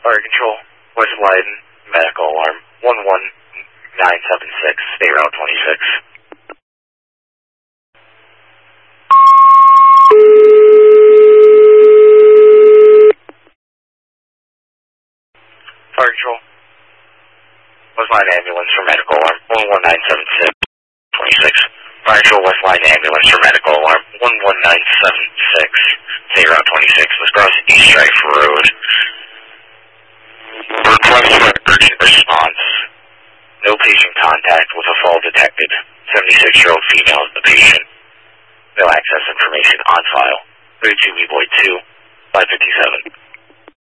Fire Control, West Leiden, medical alarm, 11976, State Route 26. Fire Control, West Line ambulance for medical alarm, 11976, 26. Fire Control, West Line ambulance for medical alarm, 11976, State Route 26, was crossing East Strife Road. Request for urgent response. No patient contact with a fall detected. 76-year-old female is the patient. No access information on file. 32 B-Boy 2, 557.